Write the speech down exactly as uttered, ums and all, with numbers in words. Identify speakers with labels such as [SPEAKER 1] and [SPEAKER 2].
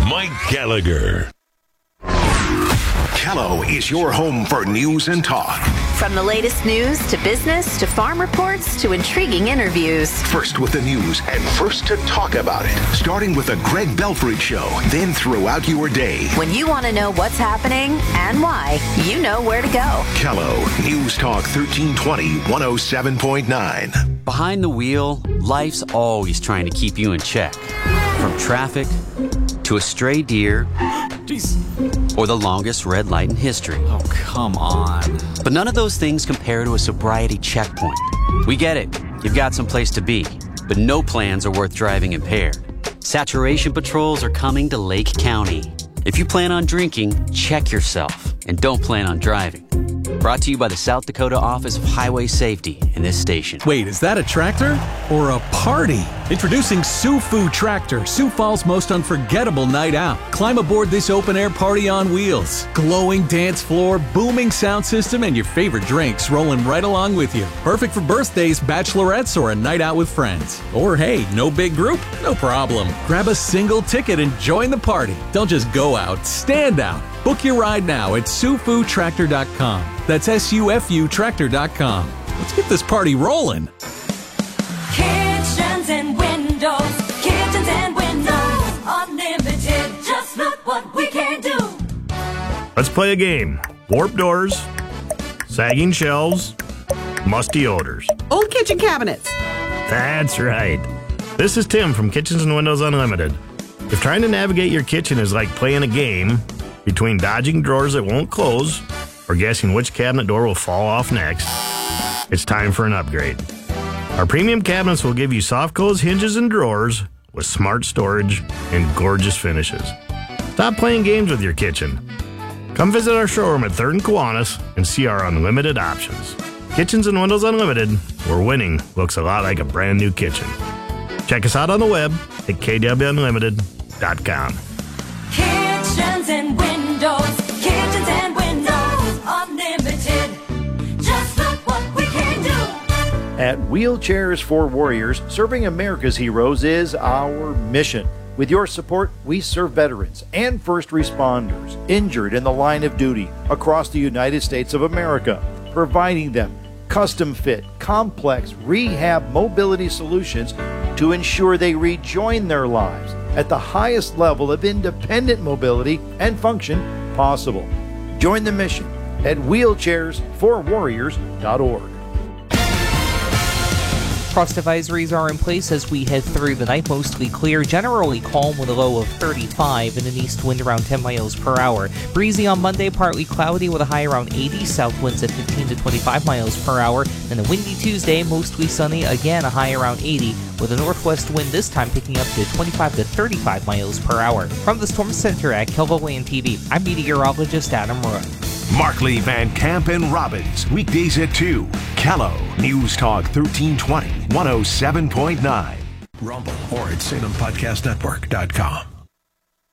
[SPEAKER 1] Mike Gallagher. Kello is your home for news and talk.
[SPEAKER 2] From the latest news to business to farm reports to intriguing interviews.
[SPEAKER 1] First with the news and first to talk about it. Starting with the Greg Belfry Show, then throughout your day.
[SPEAKER 2] When you want to know what's happening and why, you know where to go.
[SPEAKER 1] Kello, News Talk thirteen twenty, one oh seven point nine.
[SPEAKER 3] Behind the wheel, life's always trying to keep you in check. From traffic to a stray deer. Jeez. Or the longest red light in history.
[SPEAKER 4] Oh, come on.
[SPEAKER 3] But none of those things compare to a sobriety checkpoint. We get it. You've got some place to be. But no plans are worth driving impaired. Saturation patrols are coming to Lake County. If you plan on drinking, check yourself. And don't plan on driving. Brought to you by the South Dakota Office of Highway Safety in this station.
[SPEAKER 5] Wait, is that a tractor or a party? Introducing Sioux Foo Tractor, Sioux Falls' most unforgettable night out. Climb aboard this open-air party on wheels. Glowing dance floor, booming sound system, and your favorite drinks rolling right along with you. Perfect for birthdays, bachelorettes, or a night out with friends. Or hey, no big group? No problem. Grab a single ticket and join the party. Don't just go out, stand out. Book your ride now at sioux foo tractor dot com. That's S U F U tractor dot com. Let's get this party rolling.
[SPEAKER 6] Kitchens and windows, kitchens and windows, unlimited. Just look what we can do.
[SPEAKER 7] Let's play a game. Warped doors, sagging shelves, musty odors.
[SPEAKER 8] Old kitchen cabinets.
[SPEAKER 7] That's right. This is Tim from Kitchens and Windows Unlimited. If trying to navigate your kitchen is like playing a game between dodging drawers that won't close or guessing which cabinet door will fall off next, it's time for an upgrade. Our premium cabinets will give you soft close hinges and drawers with smart storage and gorgeous finishes. Stop playing games with your kitchen. Come visit our showroom at third and Kiwanis and see our unlimited options. Kitchens and Windows Unlimited, where winning looks a lot like a brand new kitchen. Check us out on the web at k w unlimited dot com.
[SPEAKER 6] Kitchens and windows, kitchens and windows, unlimited. Just look what we can do.
[SPEAKER 9] At Wheelchairs for Warriors, serving America's heroes is our mission. With your support, we serve veterans and first responders injured in the line of duty across the United States of America, providing them custom-fit, complex rehab mobility solutions to ensure they rejoin their lives at the highest level of independent mobility and function possible. Join the mission at wheelchairs for warriors dot org.
[SPEAKER 10] Frost advisories are in place as we head through the night. Mostly clear, generally calm with a low of thirty-five and an east wind around ten miles per hour. Breezy on Monday, partly cloudy with a high around eighty. South winds at fifteen to twenty-five miles per hour. Then a windy Tuesday, mostly sunny, again a high around eighty with a northwest wind this time picking up to twenty-five to thirty-five miles per hour. From the Storm Center at Kelvin Land T V, I'm meteorologist Adam Roy.
[SPEAKER 1] Markley, Van Camp, and Robbins, weekdays at two. Kello, News Talk thirteen twenty, one oh seven point nine. Rumble or at salem podcast network dot com.